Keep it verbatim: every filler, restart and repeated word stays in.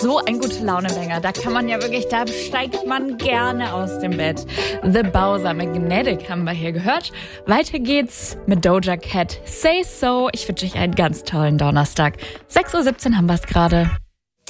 so ein gute Laune-Banger. Da kann man ja wirklich, da steigt man gerne aus dem Bett. The Bowser Magnetic haben wir hier gehört. Weiter geht's mit Doja Cat. Say So. Ich wünsche euch einen ganz tollen Donnerstag. sechs Uhr siebzehn haben wir es gerade.